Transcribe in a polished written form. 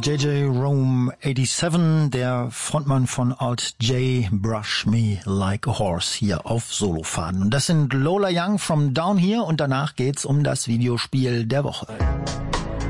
JJ Rome 87, der Frontmann von Alt J, Brush Me Like a Horse hier auf Solofaden. Und das sind Lola Young from Down Here und danach geht's um das Videospiel der Woche.